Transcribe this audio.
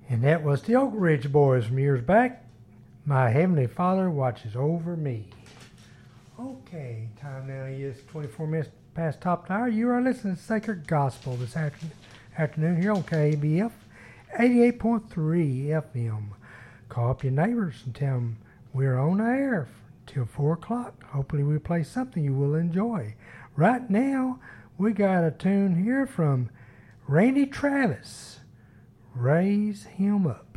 And that was the Oak Ridge Boys from years back. My Heavenly Father watches over me. Okay, time now is 24 minutes past top hour. You are listening to Sacred Gospel this afternoon here on KBF 88.3 FM. Call up your neighbors and tell them we're on air till 4 o'clock. Hopefully we'll play something you will enjoy. Right now, we got a tune here from Randy Travis. Raise Him Up.